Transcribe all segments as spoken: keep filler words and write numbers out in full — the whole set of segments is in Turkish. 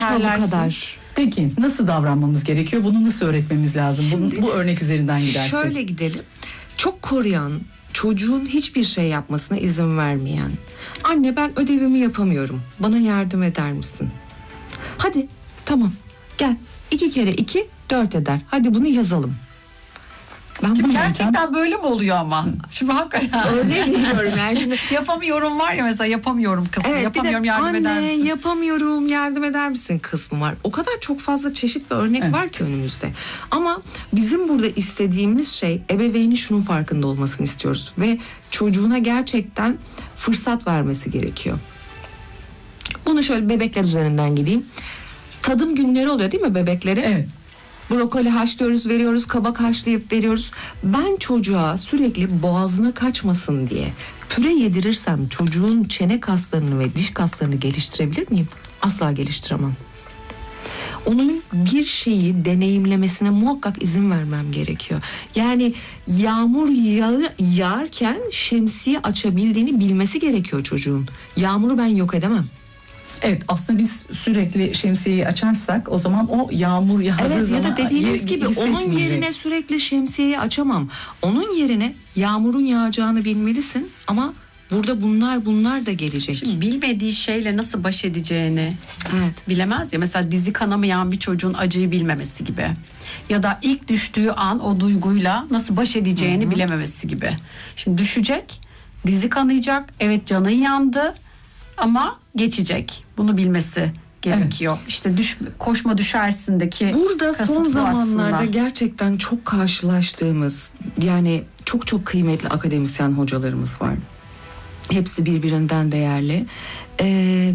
Bu kadar. Peki nasıl davranmamız gerekiyor? Bunu nasıl öğretmemiz lazım? Şimdi, bu, bu örnek üzerinden gidersek. Şöyle gidelim. Çok koruyan, çocuğun hiçbir şey yapmasına izin vermeyen. Anne ben ödevimi yapamıyorum. Bana yardım eder misin? Hadi tamam gel. İki kere iki dört eder. Hadi bunu yazalım. Ben Şimdi gerçekten yapacağım. Böyle mi oluyor ama? Şimdi hakikaten. Örnek veriyorum yani. Şimdi yapamıyorum var ya mesela yapamıyorum kısmı. Evet, yapamıyorum yardım anne, eder misin? Yapamıyorum yardım eder misin kısmı var. O kadar çok fazla çeşit ve örnek evet. var ki önümüzde. Ama bizim burada istediğimiz şey ebeveynin şunun farkında olmasını istiyoruz. Ve çocuğuna gerçekten fırsat vermesi gerekiyor. Bunu şöyle bebekler üzerinden gideyim. Tadım günleri oluyor değil mi bebeklere? Evet. Brokoli haşlıyoruz, veriyoruz, kabak haşlayıp veriyoruz. Ben çocuğa sürekli boğazına kaçmasın diye püre yedirirsem çocuğun çene kaslarını ve diş kaslarını geliştirebilir miyim? Asla geliştiremem. Onun bir şeyi deneyimlemesine muhakkak izin vermem gerekiyor. Yani yağmur yağı, yağarken şemsiye açabildiğini bilmesi gerekiyor çocuğun. Yağmuru ben yok edemem. Evet aslında biz sürekli şemsiyeyi açarsak o zaman o yağmur yağdığı evet, zaman ya da dediğiniz gibi onun yerine sürekli şemsiyeyi açamam. Onun yerine yağmurun yağacağını bilmelisin ama burada bunlar bunlar da gelecek. Şimdi bilmediği şeyle nasıl baş edeceğini evet. bilemez ya. Mesela dizi kanamayan bir çocuğun acıyı bilmemesi gibi. Ya da ilk düştüğü an o duyguyla nasıl baş edeceğini Hı-hı. bilememesi gibi. Şimdi düşecek, dizi kanayacak, evet canı yandı. Ama geçecek. Bunu bilmesi gerekiyor. Evet. İşte düş, koşma düşersindeki burada son zamanlarda aslında. Gerçekten çok karşılaştığımız yani çok çok kıymetli akademisyen hocalarımız var. Hepsi birbirinden değerli. Ee,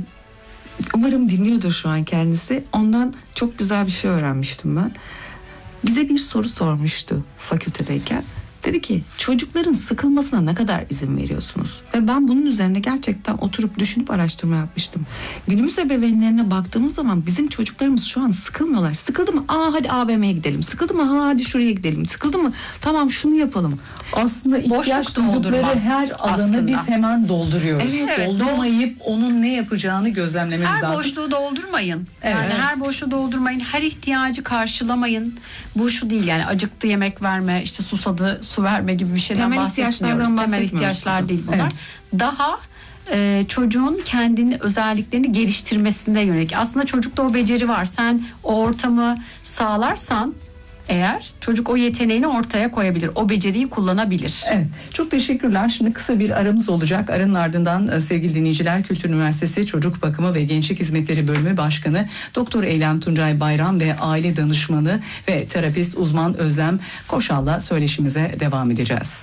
umarım dinliyordur şu an kendisi. Ondan çok güzel bir şey öğrenmiştim ben. Bize bir soru sormuştu fakültedeyken. Dedi ki çocukların sıkılmasına ne kadar izin veriyorsunuz? Ve ben bunun üzerine gerçekten oturup düşünüp araştırma yapmıştım. Günümüz ebeveynlerine baktığımız zaman bizim çocuklarımız şu an sıkılmıyorlar. Sıkıldı mı? Aa hadi A V M'ye gidelim. Sıkıldı mı? Ha hadi şuraya gidelim. Sıkıldı mı? Tamam şunu yapalım. Aslında ihtiyaç duydukları her alanı aslında. Biz hemen dolduruyoruz. Evet, evet, Doldurmayıp onun ne yapacağını gözlemlememiz her lazım. Her boşluğu doldurmayın. Evet. Yani her boşluğu doldurmayın. Her ihtiyacı karşılamayın. Bu şu değil yani acıktı yemek verme, işte susadı su verme gibi bir şeyden temel bahsetmiyoruz. Temel ihtiyaçlar değil bunlar. Evet. Daha e, çocuğun kendini özelliklerini geliştirmesine yönelik. Aslında çocukta o beceri var. Sen o ortamı sağlarsan eğer çocuk o yeteneğini ortaya koyabilir. O beceriyi kullanabilir. Evet. Çok teşekkürler. Şimdi kısa bir aramız olacak. Aranın ardından sevgili dinleyiciler Kültür Üniversitesi Çocuk Bakımı ve Gençlik Hizmetleri Bölümü Başkanı Doktor Eylem Tuncay Bayram ve aile danışmanı ve terapist uzman Özlem Koşal'la söyleşimize devam edeceğiz.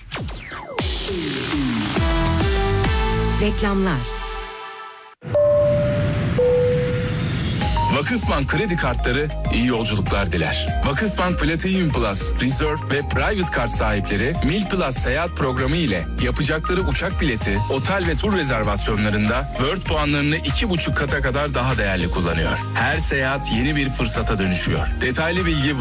Reklamlar. Vakıfbank kredi kartları iyi yolculuklar diler. Vakıfbank Platinum Plus, Reserve ve Private Kart sahipleri Mil Plus seyahat programı ile yapacakları uçak bileti, otel ve tur rezervasyonlarında World puanlarını iki buçuk kata kadar daha değerli kullanıyor. Her seyahat yeni bir fırsata dönüşüyor. Detaylı bilgi